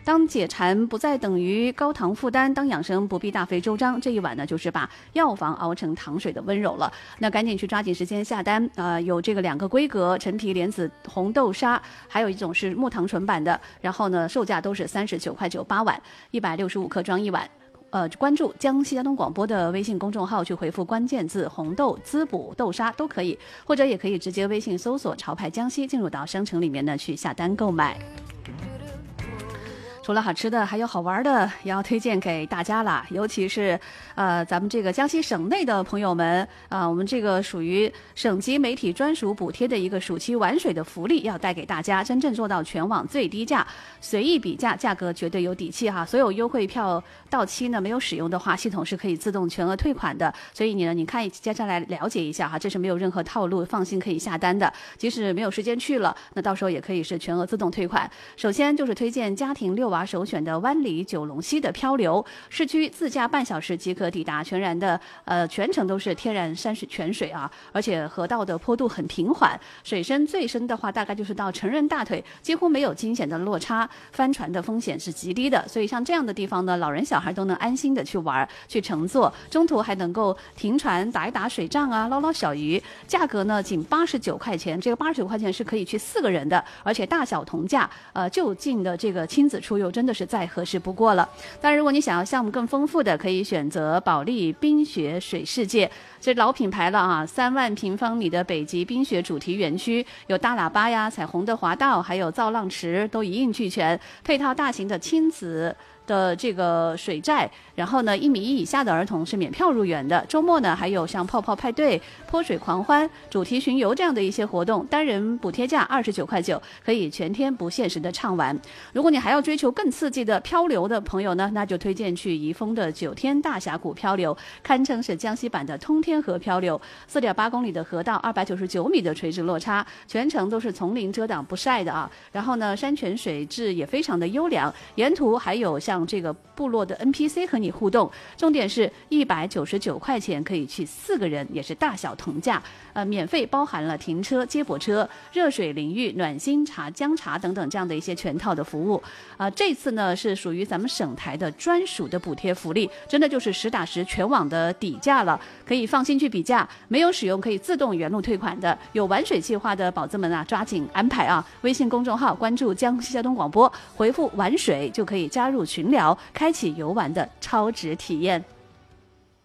当解馋不再等于高糖负担，当养生不必大费周章，这一碗呢就是把药房熬成糖水的温柔了。那赶紧去抓紧时间下单，有这个2个规格，陈皮莲子红豆沙，还有一种是木糖醇版的，然后呢售价都是39.98块8碗，165克装1碗。关注江西交通广播的微信公众号，去回复关键字红豆、滋补、豆沙都可以，或者也可以直接微信搜索潮牌江西，进入到商城里面呢去下单购买。除了好吃的，还有好玩的，也要推荐给大家啦。尤其是，咱们这个江西省内的朋友们，我们这个属于省级媒体专属补贴的一个暑期玩水的福利，要带给大家，真正做到全网最低价，随意比价，价格绝对有底气哈。所有优惠票到期呢没有使用的话，系统是可以自动全额退款的。所以你看接下来了解一下哈，这是没有任何套路，放心可以下单的。即使没有时间去了，那到时候也可以是全额自动退款。首先就是推荐家庭6娃首选的湾里九龙溪的漂流，市区自驾半小时即可抵达，全程都是天然山水泉水啊，而且河道的坡度很平缓，水深最深的话大概就是到成人大腿，几乎没有惊险的落差，翻船的风险是极低的。所以像这样的地方呢，老人小孩都能安心的去玩去乘坐，中途还能够停船打一打水仗啊，捞捞小鱼。价格呢仅89块钱，这个89块钱是可以去4个人的，而且大小同价，就近的这个亲子出游真的是再合适不过了。当然如果你想要项目更丰富的，可以选择保利冰雪水世界，这老品牌了啊，3万平方米的北极冰雪主题园区，有大喇叭呀、彩虹的滑道，还有造浪池，都一应俱全，配套大型的亲子的这个水寨，然后呢1.1米以下的儿童是免票入园的。周末呢还有像泡泡派对、泼水狂欢、主题巡游这样的一些活动，单人补贴价29块9，可以全天不限时的畅玩。如果你还要追求更刺激的漂流的朋友呢，那就推荐去宜丰的9天大峡谷漂流，堪称是江西版的通天河漂流，4.8公里的河道，299米的垂直落差，全程都是丛林遮挡不晒的啊。然后呢山泉水质也非常的优良，沿途还有像这个部落的 NPC 和你互动，重点是199块钱可以去4个人，也是大小同价，免费包含了停车、接驳车、热水淋浴、暖心茶、姜茶等等这样的一些全套的服务。这次呢是属于咱们省台的专属的补贴福利，真的就是实打实全网的底价了，可以放心去比价，没有使用可以自动原路退款的。有玩水计划的宝子们啊，抓紧安排啊！微信公众号关注江西交通广播，回复玩水就可以加入群聊，开启游玩的超值体验。